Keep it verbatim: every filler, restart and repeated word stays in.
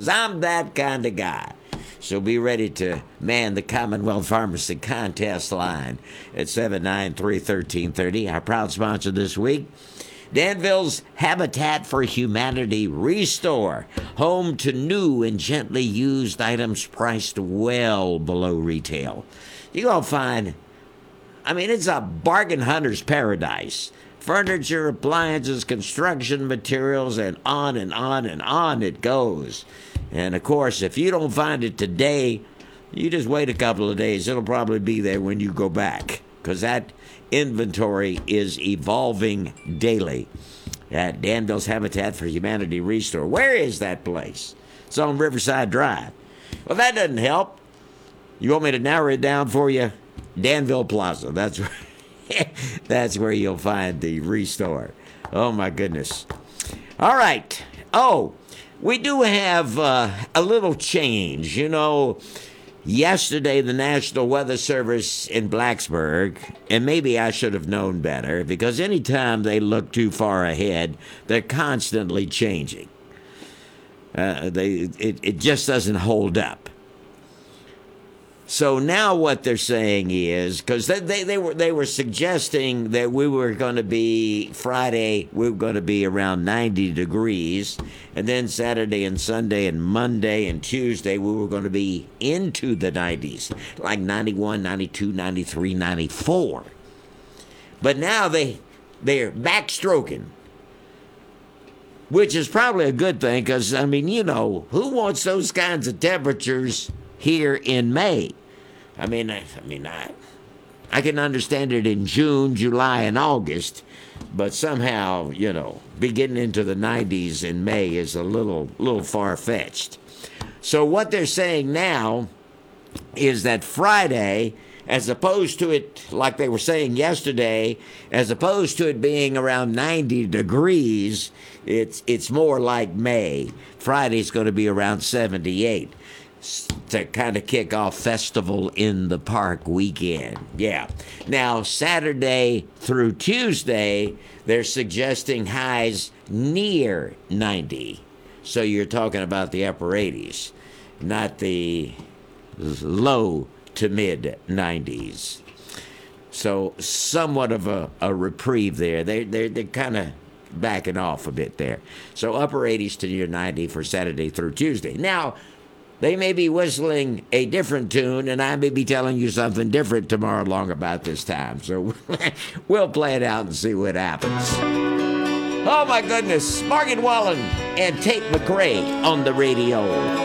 I'm that kind of guy. So be ready to man the Commonwealth Pharmacy contest line at seven nine three, one three three zero. Our proud sponsor this week, Danville's Habitat for Humanity Restore, home to new and gently used items priced well below retail. You're going to find, I mean, it's a bargain hunter's paradise. Furniture, appliances, construction materials, and on and on and on it goes. And of course, if you don't find it today, you just wait a couple of days. It'll probably be there when you go back, because that inventory is evolving daily at Danville's Habitat for Humanity Restore. Where is that place? It's on Riverside Drive. Well, that doesn't help. You want me to narrow it down for you? Danville Plaza. That's where, that's where you'll find the Restore. Oh, my goodness. All right. Oh, we do have uh, a little change. You know, yesterday the National Weather Service in Blacksburg, and maybe I should have known better, because anytime they look too far ahead, they're constantly changing. Uh, they it, it just doesn't hold up. So now what they're saying is, because they, they, they were they were suggesting that we were going to be, Friday, we were going to be around ninety degrees, and then Saturday and Sunday and Monday and Tuesday, we were going to be into the nineties, like ninety-one, ninety-two, ninety-three, ninety-four. But now they, they're backstroking, which is probably a good thing, because, I mean, you know, who wants those kinds of temperatures here in May? I mean, I, I mean, I, I can understand it in June, July, and August, but somehow, you know, be getting into the nineties in May is a little, little far-fetched. So what they're saying now is that Friday, as opposed to it, like they were saying yesterday, as opposed to it being around ninety degrees, it's it's more like May. Friday's going to be around seventy-eight. To kind of kick off Festival in the Park weekend. Yeah. Now, Saturday through Tuesday, they're suggesting highs near ninety. So you're talking about the upper eighties, not the low to mid nineties. So somewhat of a, a reprieve there. They, they're, they're kind of backing off a bit there. So upper eighties to near ninety for Saturday through Tuesday. Now, they may be whistling a different tune, and I may be telling you something different tomorrow long about this time. So we'll play it out and see what happens. Oh, my goodness. Morgan Wallen and Tate McRae on the radio.